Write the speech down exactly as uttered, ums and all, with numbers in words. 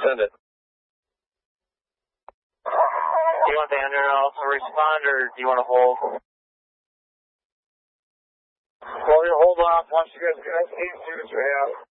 Send it. Do you want the ambulance to respond, or do you want to hold? Well, you hold off once you get, let's see as soon as you have.